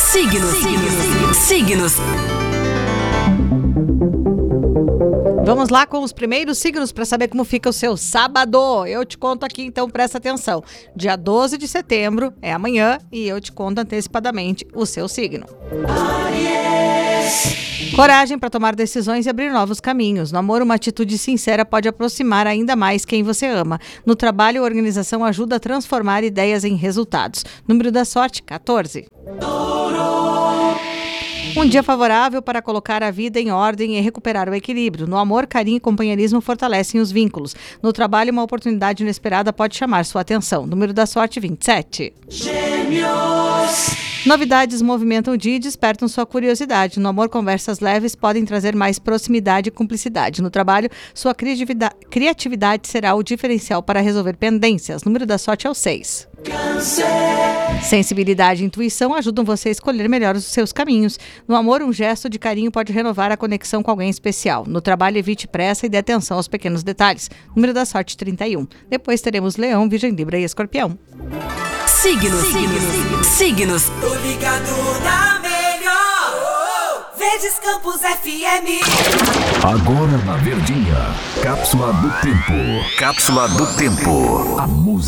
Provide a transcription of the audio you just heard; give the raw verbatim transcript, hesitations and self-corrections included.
Signos. Signos. Signos. Vamos lá com os primeiros signos para saber como fica o seu sábado. Eu te conto aqui, então presta atenção. Dia doze de setembro é amanhã e eu te conto antecipadamente o seu signo. Coragem para tomar decisões e abrir novos caminhos. No amor, uma atitude sincera pode aproximar ainda mais quem você ama. No trabalho, a organização ajuda a transformar ideias em resultados. Número da sorte, quatorze. Um dia favorável para colocar a vida em ordem e recuperar o equilíbrio. No amor, carinho e companheirismo fortalecem os vínculos. No trabalho, uma oportunidade inesperada pode chamar sua atenção. Número da sorte, vinte e sete. Gêmeos. Novidades movimentam o dia e despertam sua curiosidade. No amor, conversas leves podem trazer mais proximidade e cumplicidade. No trabalho, sua criatividade, criatividade será o diferencial para resolver pendências. Número da sorte é o seis. Câncer. Sensibilidade e intuição ajudam você a escolher melhor os seus caminhos. No amor, um gesto de carinho pode renovar a conexão com alguém especial. No trabalho, evite pressa e dê atenção aos pequenos detalhes. Número da sorte, trinta e um. Depois teremos Leão, Virgem, Libra e Escorpião. Signos. Signos. Signos. Tô ligado na melhor. Verdes Campos F M. Agora na Verdinha. Cápsula do Tempo. Cápsula do Tempo. A música